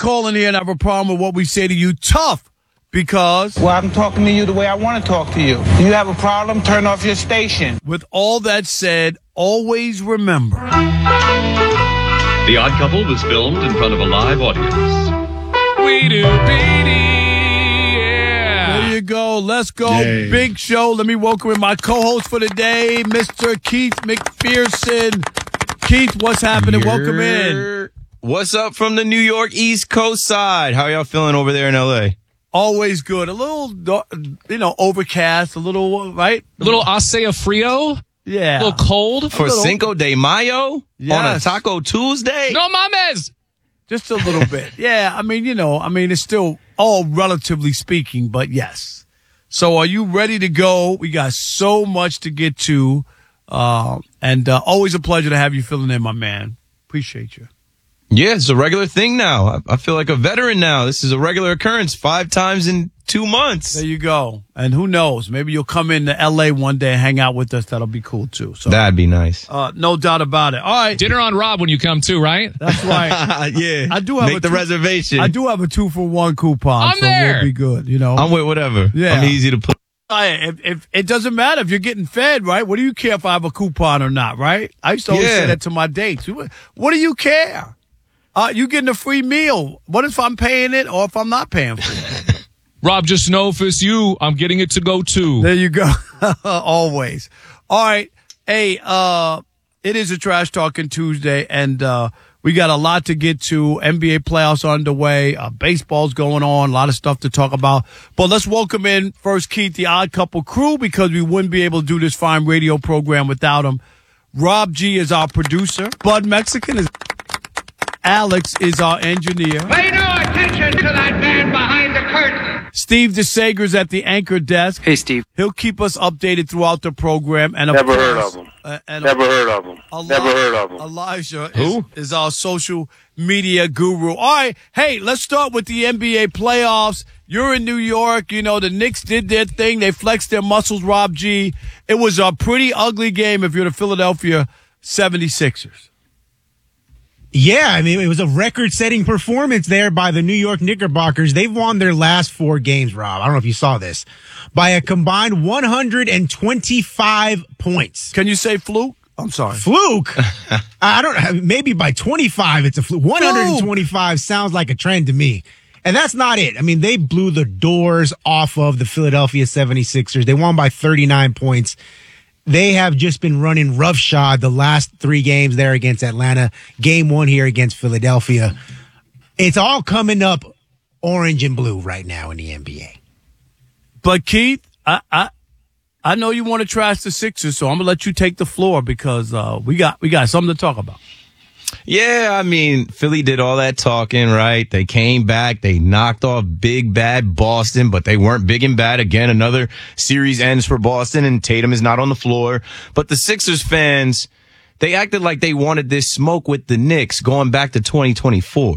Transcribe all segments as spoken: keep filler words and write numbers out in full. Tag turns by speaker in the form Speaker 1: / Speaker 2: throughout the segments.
Speaker 1: call in here and have a problem with what we say to you. Tough. Because?
Speaker 2: Well, I'm talking to you the way I want to talk to you. Do you have a problem? Turn off your station.
Speaker 1: With all that said, always remember.
Speaker 3: The Odd Couple was filmed in front of a live audience.
Speaker 4: We do, Petey, yeah.
Speaker 1: There you go. Let's go.
Speaker 5: Yay.
Speaker 1: Big show. Let me welcome in my co-host for the day, Mister Keith McPherson. Keith, what's happening?
Speaker 6: You're...
Speaker 1: Welcome in.
Speaker 6: What's up from the New York East Coast side? How are y'all feeling over there in L A?
Speaker 1: Always good. A little, you know, overcast, a little, right?
Speaker 4: A little Asea Frio?
Speaker 1: Yeah.
Speaker 4: A little cold?
Speaker 6: For
Speaker 1: little.
Speaker 6: Cinco de Mayo?
Speaker 1: Yes.
Speaker 6: On a Taco Tuesday?
Speaker 4: No mames!
Speaker 1: Just a little bit. Yeah, I mean, you know, I mean, it's still all relatively speaking, but yes. So are you ready to go? We got so much to get to. Uh, and uh, always a pleasure to have you filling in, my man. Appreciate you.
Speaker 6: Yeah, it's a regular thing now. I, I feel like a veteran now. This is a regular occurrence five times in two months.
Speaker 1: There you go. And who knows? Maybe you'll come into L A one day and hang out with us. That'll be cool, too. So
Speaker 6: That'd be nice.
Speaker 1: uh, no doubt about it. All right.
Speaker 4: Dinner on Rob when you come too, right?
Speaker 1: That's right.
Speaker 6: yeah.
Speaker 1: I do have
Speaker 6: Make
Speaker 1: a
Speaker 6: the
Speaker 1: two-
Speaker 6: reservation.
Speaker 1: I do have a two-for-one coupon,
Speaker 4: I'm
Speaker 1: so
Speaker 4: there.
Speaker 1: we'll be good, you know.
Speaker 6: I'm with whatever.
Speaker 1: Yeah.
Speaker 6: I'm easy to put.
Speaker 1: If, if it doesn't matter if you're getting fed, right? What do you care if I have a coupon or not, right? I used to always
Speaker 6: Yeah.
Speaker 1: say that to my dates. What do you care? Uh, you getting a free meal. What if I'm paying it or if I'm not paying for it?
Speaker 4: Rob, just know if it's you, I'm getting it to go too.
Speaker 1: There you go. Always. All right. Hey, uh, it is a Trash Talking Tuesday, and uh, we got a lot to get to. N B A playoffs are underway. Uh, baseball's going on. A lot of stuff to talk about. But let's welcome in first Keith, the Odd Couple crew, because we wouldn't be able to do this fine radio program without him. Rob G is our producer. Bud Mexican is... Alex is our engineer.
Speaker 7: Pay no attention to that man behind the curtain.
Speaker 1: Steve DeSager's at the anchor desk.
Speaker 8: Hey, Steve.
Speaker 1: He'll keep us updated throughout the program. And of
Speaker 9: Never
Speaker 1: course,
Speaker 9: heard of him.
Speaker 1: Uh, and
Speaker 9: Never heard of him.
Speaker 1: Eli-
Speaker 9: Never heard of him.
Speaker 1: Elijah
Speaker 6: Who?
Speaker 1: Is, is our social media guru. All right. Hey, let's start with the N B A playoffs. You're in New York. You know, the Knicks did their thing. They flexed their muscles, Rob G. It was a pretty ugly game if you're the Philadelphia seventy-sixers.
Speaker 5: Yeah, I mean, it was a record-setting performance there by the New York Knickerbockers. They've won their last four games, Rob. I don't know if you saw this. By a combined one hundred twenty-five points.
Speaker 1: Can you say fluke? I'm sorry.
Speaker 5: Fluke? I don't maybe by twenty-five it's a fluke. one hundred twenty-five sounds like a trend to me. And that's not it. I mean, they blew the doors off of the Philadelphia seventy-sixers. They won by thirty-nine points. They have just been running roughshod the last three games there against Atlanta. Game one here against Philadelphia. It's all coming up orange and blue right now in the N B A.
Speaker 1: But Keith, I I, I know you want to trash the Sixers, so I'm gonna let you take the floor because uh, we got we got something to talk about.
Speaker 6: Yeah, I mean, Philly did all that talking, right? They came back. They knocked off big, bad Boston, but they weren't big and bad. Again, another series ends for Boston, and Tatum is not on the floor. But the Sixers fans, they acted like they wanted this smoke with the Knicks going back to twenty twenty-four.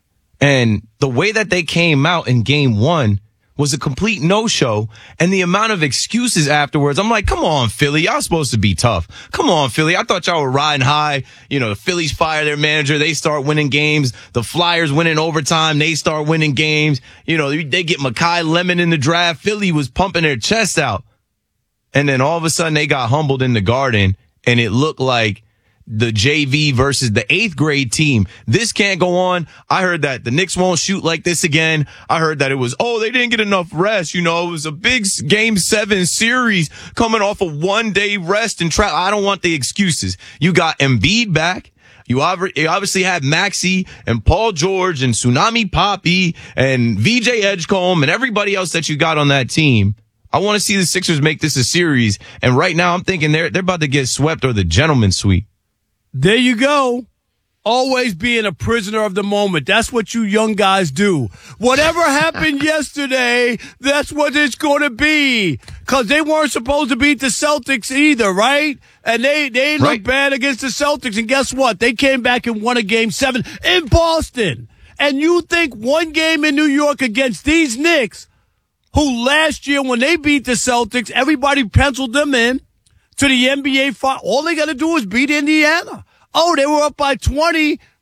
Speaker 6: And the way that they came out in game one was a complete no-show, and the amount of excuses afterwards, I'm like, come on, Philly, y'all supposed to be tough. Come on, Philly, I thought y'all were riding high. You know, the Phillies fire their manager, they start winning games. The Flyers win in overtime, they start winning games. You know, they get Mekhi Lemon in the draft. Philly was pumping their chest out. And then all of a sudden, they got humbled in the Garden, and it looked like the J V versus the eighth grade team. This can't go on. I heard that the Knicks won't shoot like this again. I heard that it was, oh, they didn't get enough rest. You know, it was a big game seven series coming off a one day rest and tra- I don't want the excuses. You got Embiid back. You obviously had Maxey and Paul George and Tsunami Papi and V J Edgecombe and everybody else that you got on that team. I want to see the Sixers make this a series. And right now I'm thinking they're, they're about to get swept or the gentleman's sweep.
Speaker 1: There you go. Always being a prisoner of the moment. That's what you young guys do. Whatever happened yesterday, that's what it's going to be. Because they weren't supposed to beat the Celtics either, right? And they, they
Speaker 6: Right.
Speaker 1: looked bad against the Celtics. And guess what? They came back and won a game seven in Boston. And you think one game in New York against these Knicks, who last year when they beat the Celtics, everybody penciled them in to the N B A final. All they got to do is beat Indiana. Oh, they were up by twenty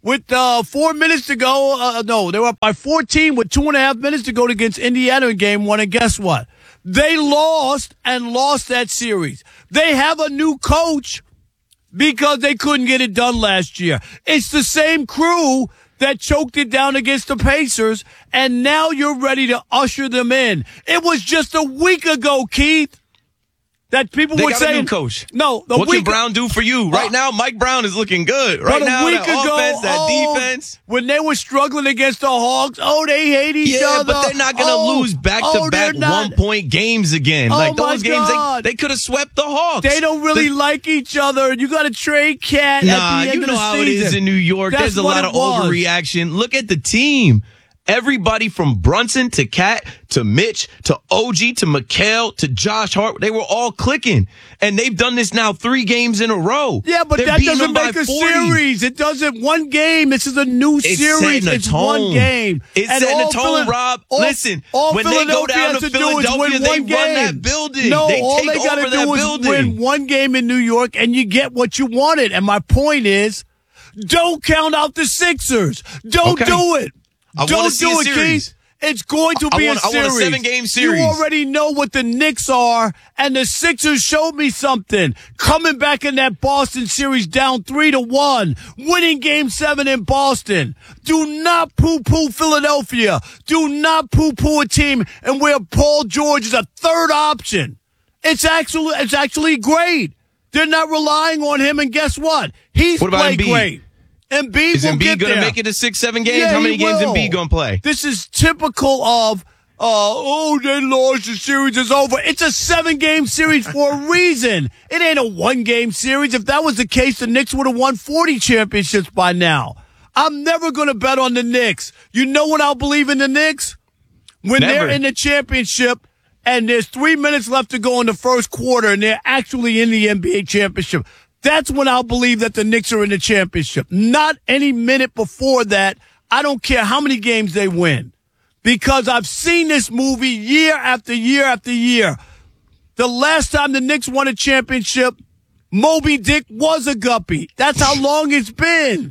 Speaker 1: with uh, four minutes to go. Uh, no, they were up by fourteen with two and a half minutes to go against Indiana in game one. And guess what? They lost and lost that series. They have a new coach because they couldn't get it done last year. It's the same crew that choked it down against the Pacers, and now you're ready to usher them in. It was just a week ago, Keith, that people
Speaker 6: they
Speaker 1: were
Speaker 6: got
Speaker 1: saying,
Speaker 6: a new coach.
Speaker 1: No, the
Speaker 6: what
Speaker 1: week
Speaker 6: can Brown do for you right uh, now? Mike Brown is looking good right
Speaker 1: but
Speaker 6: now.
Speaker 1: A week
Speaker 6: that
Speaker 1: ago,
Speaker 6: offense, that
Speaker 1: oh,
Speaker 6: defense.
Speaker 1: When they were struggling against the Hawks, oh, they hate each
Speaker 6: yeah,
Speaker 1: other.
Speaker 6: but they're not going to
Speaker 1: oh,
Speaker 6: lose back-to-back
Speaker 1: oh,
Speaker 6: one-point games again.
Speaker 1: Oh
Speaker 6: like those
Speaker 1: my
Speaker 6: games,
Speaker 1: God.
Speaker 6: they, they could have swept the Hawks.
Speaker 1: They don't really
Speaker 6: the,
Speaker 1: like each other. You got to trade Cat.
Speaker 6: Nah,
Speaker 1: at the end
Speaker 6: you
Speaker 1: of
Speaker 6: know
Speaker 1: the
Speaker 6: how
Speaker 1: season.
Speaker 6: it is in New York.
Speaker 1: That's
Speaker 6: There's a
Speaker 1: what
Speaker 6: lot of
Speaker 1: it was.
Speaker 6: overreaction. Look at the team. Everybody from Brunson to Cat to Mitch to O G to Mikal to Josh Hart, they were all clicking. And they've done this now three games in a row.
Speaker 1: Yeah, but
Speaker 6: They're
Speaker 1: that
Speaker 6: beating
Speaker 1: doesn't
Speaker 6: them
Speaker 1: make
Speaker 6: by
Speaker 1: a
Speaker 6: forty.
Speaker 1: series. It doesn't one game. This is a new
Speaker 6: It's
Speaker 1: series.
Speaker 6: setting a
Speaker 1: It's
Speaker 6: tone.
Speaker 1: one game.
Speaker 6: It's
Speaker 1: And
Speaker 6: setting a
Speaker 1: all
Speaker 6: tone,
Speaker 1: Phila-
Speaker 6: Rob.
Speaker 1: all-
Speaker 6: Listen,
Speaker 1: all
Speaker 6: when they go
Speaker 1: Philadelphia
Speaker 6: down
Speaker 1: has
Speaker 6: to
Speaker 1: do is
Speaker 6: Philadelphia,
Speaker 1: win
Speaker 6: they
Speaker 1: one
Speaker 6: run
Speaker 1: game.
Speaker 6: that building.
Speaker 1: No,
Speaker 6: They
Speaker 1: all
Speaker 6: take
Speaker 1: they gotta
Speaker 6: over
Speaker 1: do
Speaker 6: that
Speaker 1: is
Speaker 6: building.
Speaker 1: win one game in New York, and you get what you wanted. And my point is, don't count out the Sixers. Don't
Speaker 6: Okay.
Speaker 1: do it.
Speaker 6: I
Speaker 1: don't
Speaker 6: wanna see
Speaker 1: do
Speaker 6: a
Speaker 1: it,
Speaker 6: series.
Speaker 1: Keith. It's going to
Speaker 6: I
Speaker 1: be
Speaker 6: want-
Speaker 1: a
Speaker 6: I want a
Speaker 1: series.
Speaker 6: seven-game series.
Speaker 1: You already know what the Knicks are, and the Sixers showed me something. Coming back in that Boston series down three to one, winning game seven in Boston. Do not poo-poo Philadelphia. Do not poo-poo a team and where Paul George is a third option. It's actually, it's actually great. They're not relying on him, and guess what? He's
Speaker 6: What about
Speaker 1: played
Speaker 6: Embiid?
Speaker 1: great. Embiid
Speaker 6: Is
Speaker 1: will
Speaker 6: Embiid
Speaker 1: get
Speaker 6: going to
Speaker 1: there.
Speaker 6: make it to six, seven games?
Speaker 1: Yeah,
Speaker 6: How many
Speaker 1: he
Speaker 6: games
Speaker 1: will.
Speaker 6: Embiid going to play?
Speaker 1: This is typical of, uh, oh, they lost, the series is over. It's a seven-game series for a reason. It ain't a one-game series. If that was the case, the Knicks would have won forty championships by now. I'm never going to bet on the Knicks. You know when I'll believe in the Knicks? When
Speaker 6: Never.
Speaker 1: they're in the championship and there's three minutes left to go in the first quarter and they're actually in the N B A championship. That's when I'll believe that the Knicks are in the championship. Not any minute before that. I don't care how many games they win. Because I've seen this movie year after year after year. The last time the Knicks won a championship, Moby Dick was a guppy. That's how long it's been.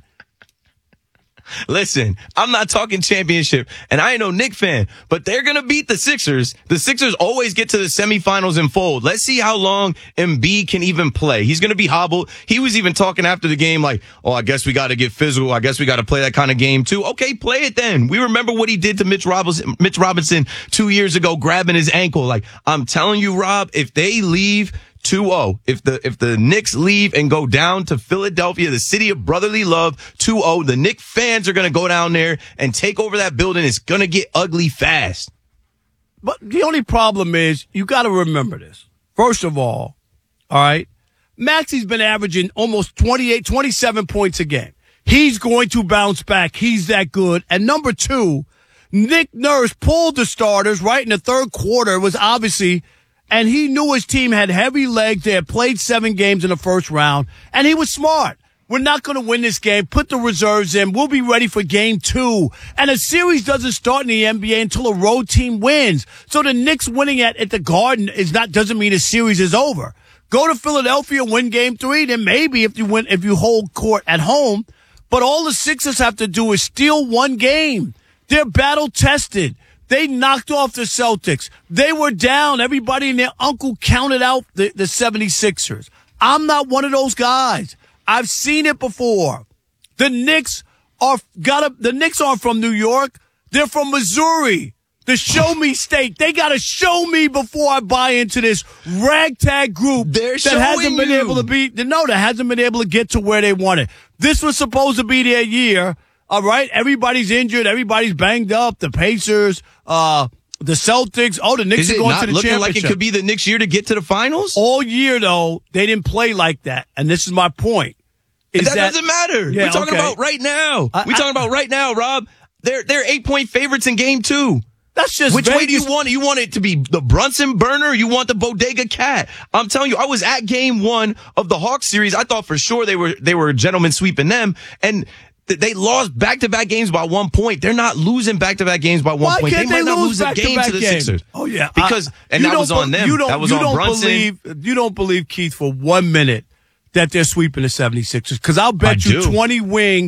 Speaker 6: Listen, I'm not talking championship, and I ain't no Knick fan, but they're going to beat the Sixers. The Sixers always get to the semifinals and fold. Let's see how long Embiid can even play. He's going to be hobbled. He was even talking after the game like, oh, I guess we got to get physical. I guess we got to play that kind of game too. Okay, play it then. We remember what he did to Mitch Robinson, Mitch Robinson two years ago, grabbing his ankle. Like, I'm telling you, Rob, if they leave two oh. If the if the Knicks leave and go down to Philadelphia, the city of brotherly love, two oh, the Knicks fans are going to go down there and take over that building. It's going to get ugly fast.
Speaker 1: But the only problem is you got to remember this. First of all, all right, Maxi's been averaging almost twenty-eight, twenty-seven points a game. He's going to bounce back. He's that good. And number two, Nick Nurse pulled the starters right in the third quarter. It was obviously... And he knew his team had heavy legs. They had played seven games in the first round. And he was smart. We're not going to win this game. Put the reserves in. We'll be ready for game two. And a series doesn't start in the N B A until a road team wins. So the Knicks winning at, at the Garden is not, doesn't mean a series is over. Go to Philadelphia, win game three. Then maybe if you win, if you hold court at home. But all the Sixers have to do is steal one game. They're battle tested. They knocked off the Celtics. They were down. Everybody and their uncle counted out the, the seventy-sixers. I'm not one of those guys. I've seen it before. The Knicks are got a, the Knicks aren't from New York. They're from Missouri, the show me state. They got to show me before I buy into this ragtag group
Speaker 6: They're
Speaker 1: that hasn't been
Speaker 6: you.
Speaker 1: able to be, no, that hasn't been able to get to where they wanted. This was supposed to be their year. All right, everybody's injured. Everybody's banged up. The Pacers, uh, the Celtics. Oh, the Knicks
Speaker 6: Is
Speaker 1: are
Speaker 6: it
Speaker 1: going
Speaker 6: not
Speaker 1: to the
Speaker 6: looking
Speaker 1: championship.
Speaker 6: like it could be the Knicks year to get to the finals?
Speaker 1: All year, though, they didn't play like that. And this is my point. Is
Speaker 6: that,
Speaker 1: that
Speaker 6: doesn't matter.
Speaker 1: Yeah,
Speaker 6: We're talking
Speaker 1: okay.
Speaker 6: about right now.
Speaker 1: I-
Speaker 6: We're
Speaker 1: I-
Speaker 6: talking about right now, Rob. They're they're eight point favorites in game two.
Speaker 1: That's just
Speaker 6: Which
Speaker 1: Vegas.
Speaker 6: way do you want it? You want it to be the Brunson burner or you want the Bodega Cat? I'm telling you, I was at game one of the Hawks series. I thought for sure they were they were gentlemen sweeping them. And th- they lost back-to-back games by one point. They're not losing back-to-back games by one
Speaker 1: Why
Speaker 6: point.
Speaker 1: can't
Speaker 6: they might
Speaker 1: they
Speaker 6: not
Speaker 1: lose
Speaker 6: lose a game
Speaker 1: back-to-back
Speaker 6: to the
Speaker 1: games?
Speaker 6: Sixers.
Speaker 1: Oh, yeah.
Speaker 6: Because,
Speaker 1: I-
Speaker 6: and
Speaker 1: you
Speaker 6: that
Speaker 1: don't
Speaker 6: was on
Speaker 1: be-
Speaker 6: them.
Speaker 1: You don't,
Speaker 6: that was
Speaker 1: you
Speaker 6: on
Speaker 1: don't
Speaker 6: Brunson.
Speaker 1: Believe, you don't believe, Keith, for one minute that they're sweeping the seventy-sixers. Because I'll bet
Speaker 6: I
Speaker 1: you
Speaker 6: do.
Speaker 1: twenty wings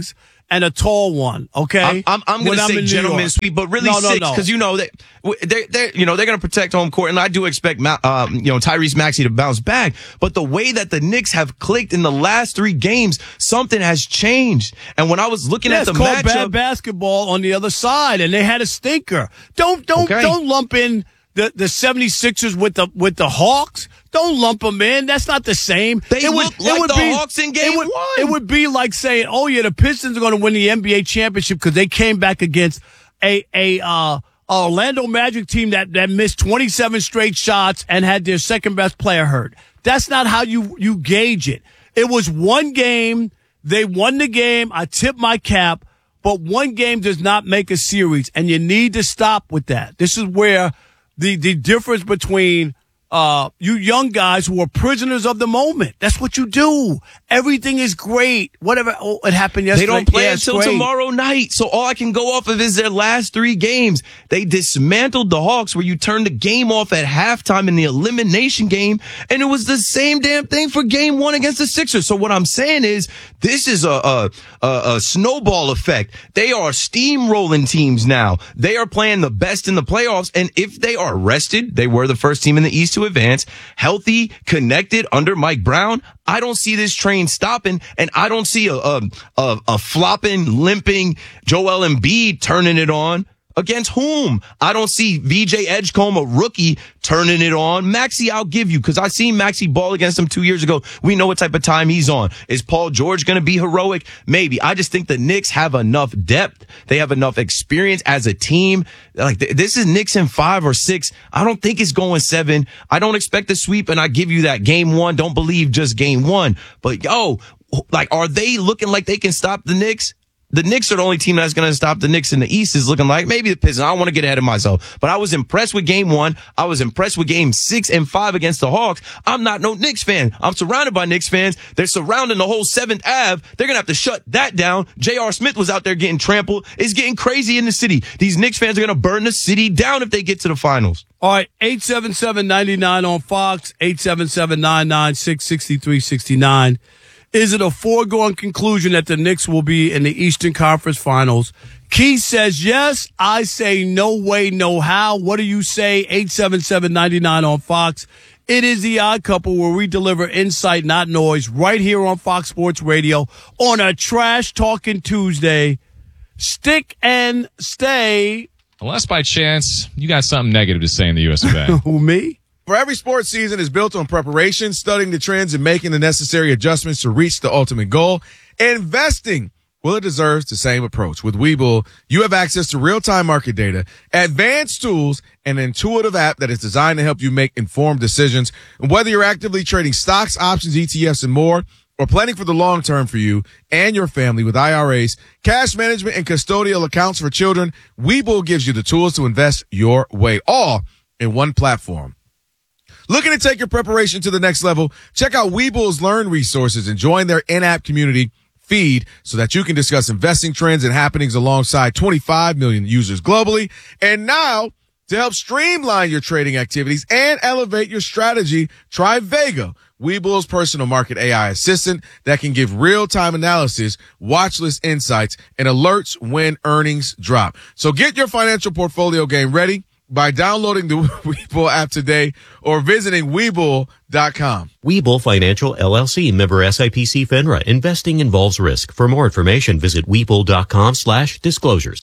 Speaker 1: and a tall one. Okay,
Speaker 6: I'm, I'm, I'm going to say gentleman sweep, but really
Speaker 1: no, no,
Speaker 6: six
Speaker 1: no.
Speaker 6: because you know that they they you know they're going to protect home court, and I do expect um, you know Tyrese Maxey to bounce back. But the way that the Knicks have clicked in the last three games, something has changed. And when I was looking
Speaker 1: yeah,
Speaker 6: at the
Speaker 1: it's called
Speaker 6: matchup,
Speaker 1: bad basketball on the other side, and they had a stinker. Don't don't
Speaker 6: okay.
Speaker 1: don't lump in the the 76ers with the with the Hawks. Don't lump them in. That's not the same.
Speaker 6: They
Speaker 1: it
Speaker 6: look
Speaker 1: would,
Speaker 6: like
Speaker 1: it would
Speaker 6: the
Speaker 1: be,
Speaker 6: Hawks in game
Speaker 1: it would,
Speaker 6: one.
Speaker 1: It would be like saying, "Oh yeah, the Pistons are going to win the N B A championship because they came back against a a uh, Orlando Magic team that that missed twenty-seven straight shots and had their second best player hurt." That's not how you you gauge it. It was one game. They won the game. I tip my cap. But one game does not make a series, and you need to stop with that. This is where the the difference between uh you young guys who are prisoners of the moment. That's what you do. Everything is great. Whatever oh, it happened yesterday.
Speaker 6: They don't play
Speaker 1: yeah,
Speaker 6: until
Speaker 1: great.
Speaker 6: tomorrow night. So all I can go off of is their last three games. They dismantled the Hawks where you turned the game off at halftime in the elimination game. And it was the same damn thing for game one against the Sixers. So what I'm saying is this is a, a, a, a snowball effect. They are steamrolling teams now. They are playing the best in the playoffs. And if they are rested, they were the first team in the East to advance, healthy, connected under Mike Brown, I don't see this train stopping, and I don't see a a, a, a flopping, limping Joel Embiid turning it on. Against whom? I don't see V J Edgecombe, a rookie, turning it on. Maxey, I'll give you, because I seen Maxey ball against him two years ago. We know what type of time he's on. Is Paul George going to be heroic? Maybe. I just think the Knicks have enough depth. They have enough experience as a team. Like, th- this is Knicks in five or six. I don't think it's going seven. I don't expect a sweep, and I give you that game one. Don't believe just game one. But, yo, like, are they looking like they can stop the Knicks? The Knicks are the only team that's going to stop the Knicks in the East is looking like maybe the Pistons. I don't want to get ahead of myself, but I was impressed with game one. I was impressed with game six and five against the Hawks. I'm not no Knicks fan. I'm surrounded by Knicks fans. They're surrounding the whole seventh Avenue. They're going to have to shut that down. J R. Smith was out there getting trampled. It's getting crazy in the city. These Knicks fans are going to burn the city down if they get to the finals.
Speaker 1: All right, eight seven seven, nine nine on Fox, eight seven seven, nine nine six, six three six nine. Is it a foregone conclusion that the Knicks will be in the Eastern Conference Finals? Keith says yes. I say no way, no how. What do you say? eight seven seven, nine nine on Fox. It is the Odd Couple, where we deliver insight, not noise, right here on Fox Sports Radio on a Trash Talking Tuesday. Stick and stay.
Speaker 4: Unless by chance you got something negative to say in the U S of A.
Speaker 1: Who, me?
Speaker 8: For every sports season is built on preparation, studying the trends, and making the necessary adjustments to reach the ultimate goal. Investing, well, it deserves the same approach. With Webull, you have access to real-time market data, advanced tools, and an intuitive app that is designed to help you make informed decisions. And whether you're actively trading stocks, options, E T Fs, and more, or planning for the long term for you and your family with I R As, cash management, and custodial accounts for children, Webull gives you the tools to invest your way, all in one platform. Looking to take your preparation to the next level? Check out Webull's Learn resources and join their in-app community feed so that you can discuss investing trends and happenings alongside twenty-five million users globally. And now, to help streamline your trading activities and elevate your strategy, try Vega, Webull's personal market A I assistant that can give real-time analysis, watch list insights, and alerts when earnings drop. So get your financial portfolio game ready by downloading the Webull app today or visiting Webull dot com.
Speaker 9: Webull Financial, L L C, member S I P C FINRA. Investing involves risk. For more information, visit Webull dot com slash disclosures.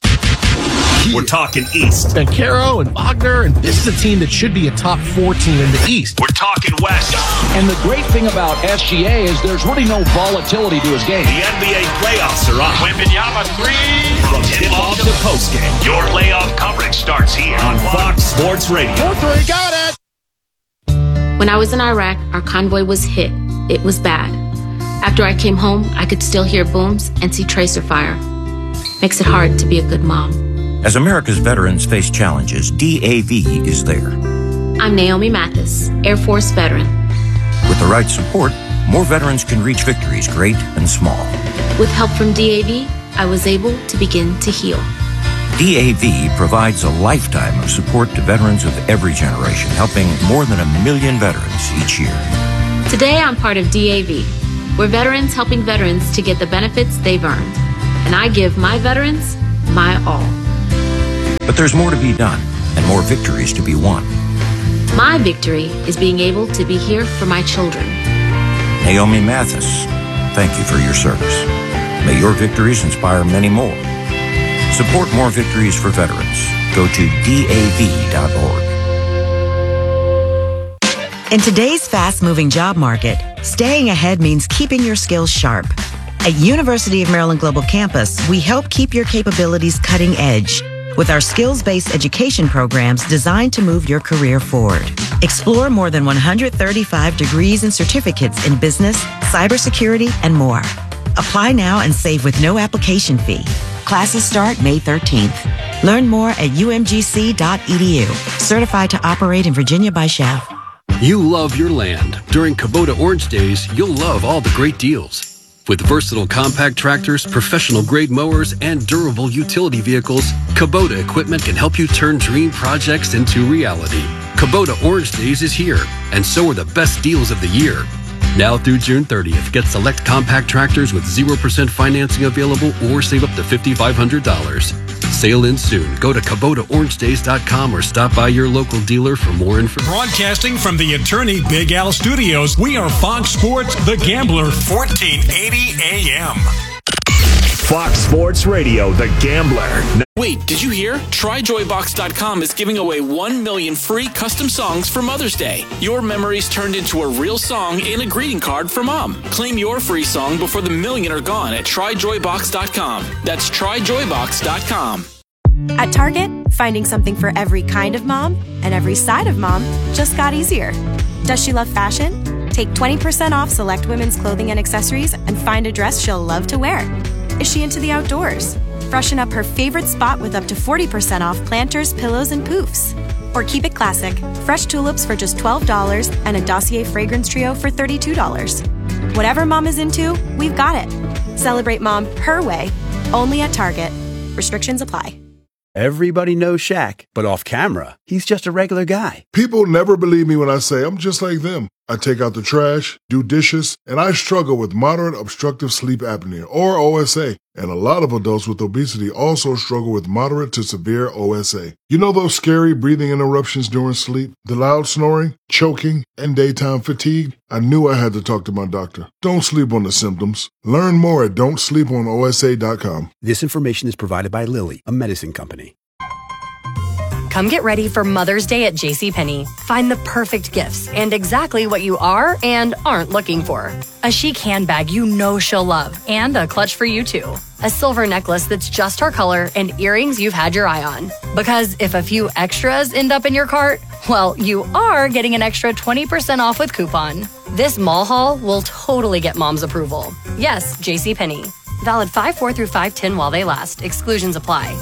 Speaker 10: We're talking East.
Speaker 11: And Caro and Wagner, and this is a team that should be a top four team in the East.
Speaker 10: We're talking West.
Speaker 12: And the great thing about S G A is there's really no volatility to his game.
Speaker 10: The N B A playoffs are on.
Speaker 7: Wembanyama three.
Speaker 10: From tip-off to post-game, your playoff coverage starts here on Fox Sports Radio.
Speaker 11: four three, got it!
Speaker 13: When I was in Iraq, our convoy was hit. It was bad. After I came home, I could still hear booms and see tracer fire. Makes it hard to be a good mom.
Speaker 14: As America's veterans face challenges, D A V is there.
Speaker 13: I'm Naomi Mathis, Air Force veteran.
Speaker 14: With the right support, more veterans can reach victories great and small.
Speaker 13: With help from D A V, I was able to begin to heal.
Speaker 14: D A V provides a lifetime of support to veterans of every generation, helping more than a million veterans each year.
Speaker 13: Today, I'm part of D A V. We're veterans helping veterans to get the benefits they've earned. And and I give my veterans my all.
Speaker 14: But there's more to be done and more victories to be won.
Speaker 13: My victory is being able to be here for my children.
Speaker 14: Naomi Mathis, thank you for your service. May your victories inspire many more. Support more victories for veterans. Go to D A V dot org.
Speaker 15: In today's fast-moving job market, staying ahead means keeping your skills sharp. At University of Maryland Global Campus, we help keep your capabilities cutting edge with our skills-based education programs designed to move your career forward. Explore more than one hundred thirty-five degrees and certificates in business, cybersecurity, and more. Apply now and save with no application fee. Classes start May thirteenth. Learn more at U M G C dot E D U. Certified to operate in Virginia by S C H A F.
Speaker 16: You love your land. During Kubota Orange Days, you'll love all the great deals. With versatile compact tractors, professional-grade mowers, and durable utility vehicles, Kubota equipment can help you turn dream projects into reality. Kubota Orange Days is here, and so are the best deals of the year. Now through June thirtieth, get select compact tractors with zero percent financing available or save up to five thousand five hundred dollars. Sale in soon. Go to Kubota Orange Days dot com or stop by your local dealer for more information.
Speaker 17: Broadcasting from the Attorney Big Al Studios, we are Fox Sports The Gambler, fourteen eighty A M.
Speaker 10: Fox Sports Radio, The Gambler.
Speaker 18: Wait, did you hear? Try Joy Box dot com is giving away one million free custom songs for Mother's Day. Your memories turned into a real song and a greeting card for Mom. Claim your free song before the million are gone at Try Joy Box dot com. That's Try Joy Box dot com.
Speaker 19: At Target, finding something for every kind of mom and every side of mom just got easier. Does she love fashion? Take twenty percent off select women's clothing and accessories and find a dress she'll love to wear. Is she into the outdoors? Freshen up her favorite spot with up to forty percent off planters, pillows, and poofs. Or keep it classic. Fresh tulips for just twelve dollars and a Dossier fragrance trio for thirty-two dollars. Whatever mom is into, we've got it. Celebrate mom her way, only at Target. Restrictions apply.
Speaker 20: Everybody knows Shaq, but off camera, he's just a regular guy.
Speaker 21: People never believe me when I say I'm just like them. I take out the trash, do dishes, and I struggle with moderate obstructive sleep apnea, or O S A. And a lot of adults with obesity also struggle with moderate to severe O S A. You know those scary breathing interruptions during sleep, the loud snoring, choking, and daytime fatigue? I knew I had to talk to my doctor. Don't sleep on the symptoms. Learn more at don't sleep on O S A dot com.
Speaker 20: This information is provided by Lilly, a medicine company.
Speaker 22: Come get ready for Mother's Day at JCPenney. Find the perfect gifts and exactly what you are and aren't looking for. A chic handbag you know she'll love and a clutch for you too. A silver necklace that's just her color and earrings you've had your eye on. Because if a few extras end up in your cart, well, you are getting an extra twenty percent off with coupon. This mall haul will totally get mom's approval. Yes, JCPenney. Valid five four through five ten while they last. Exclusions apply.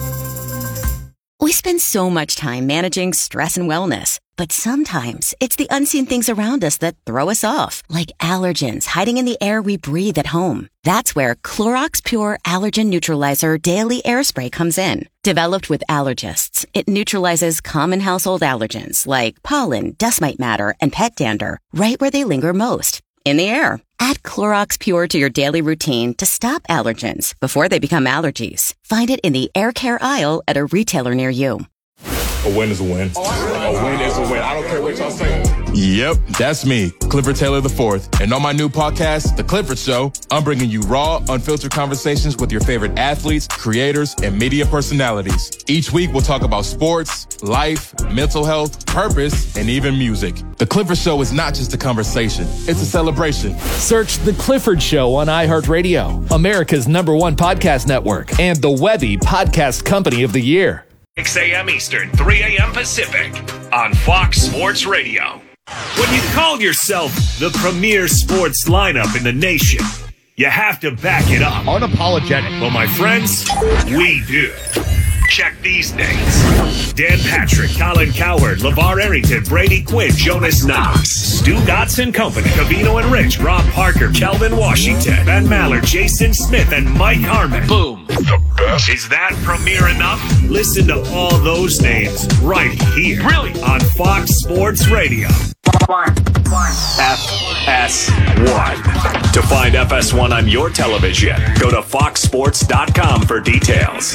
Speaker 23: We spend so much time managing stress and wellness, but sometimes it's the unseen things around us that throw us off, like allergens hiding in the air we breathe at home. That's where Clorox Pure Allergen Neutralizer Daily Air Spray comes in. Developed with allergists, it neutralizes common household allergens like pollen, dust mite matter, and pet dander right where they linger most, in the air. Add Clorox Pure to your daily routine to stop allergens before they become allergies. Find it in the air care aisle at a retailer near you.
Speaker 24: A win is a win. A win is a win. I don't care what y'all say. Yep, that's me, Clifford Taylor the fourth. And on my new podcast, The Clifford Show, I'm bringing you raw, unfiltered conversations with your favorite athletes, creators, and media personalities. Each week, we'll talk about sports, life, mental health, purpose, and even music. The Clifford Show is not just a conversation, it's a celebration.
Speaker 25: Search The Clifford Show on iHeartRadio, America's number one podcast network, and the Webby Podcast Company of the Year.
Speaker 10: six a.m. Eastern, three a.m. Pacific on Fox Sports Radio. When you call yourself the premier sports lineup in the nation, you have to back it up.
Speaker 11: Unapologetic.
Speaker 10: Well, my friends, we do. Check these names. Dan Patrick, Colin Cowherd, LeVar Arrington, Brady Quinn, Jonas Knox, Stu Gotts and Company, Cavino and Rich, Rob Parker, Kelvin Washington, Ben Maller, Jason Smith, and Mike Harmon. Boom. The best. Is that premier enough? Listen to all those names right here. Really? On Fox Sports Radio.
Speaker 26: One.
Speaker 10: F S one. To find F S one on your television, go to fox sports dot com for details.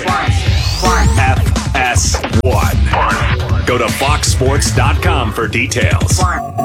Speaker 10: F S one. Go to fox sports dot com for details.